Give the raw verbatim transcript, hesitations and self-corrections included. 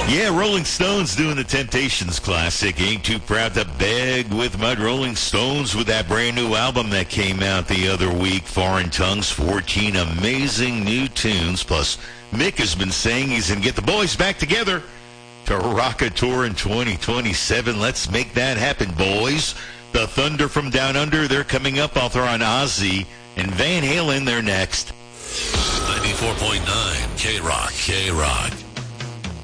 Yeah, Rolling Stones doing the Temptations classic. Ain't Too Proud to Beg with Mud. Rolling Stones with that brand new album that came out the other week, Foreign Tongues, fourteen amazing new tunes. Plus, Mick has been saying he's going to get the boys back together to rock a tour in twenty twenty-seven. Let's make that happen, boys. The Thunder from Down Under, they're coming up. Author on Ozzy and Van Halen, they're next. ninety-four point nine K-Rock, K-Rock.